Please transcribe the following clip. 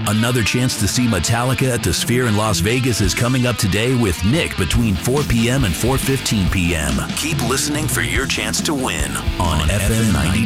Another chance to see Metallica at the Sphere in Las Vegas is coming up today with Nick between 4 p.m. and 4:15 p.m. Keep listening for your chance to win on FM 90.